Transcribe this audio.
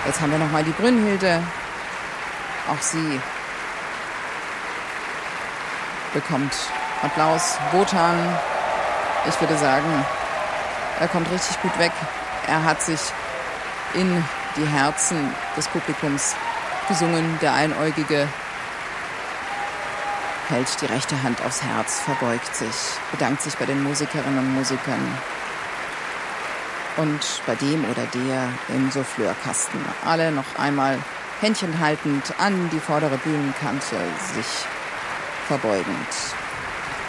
Jetzt haben wir nochmal die Brünnhilde. Auch sie bekommt Applaus. Wotan, ich würde sagen, er kommt richtig gut weg. Er hat sich in die Herzen des Publikums gesungen. Der Einäugige hält die rechte Hand aufs Herz, verbeugt sich, bedankt sich bei den Musikerinnen und Musikern und bei dem oder der im Souffleurkasten. Alle noch einmal Händchen haltend an die vordere Bühnenkante, sich verbeugend.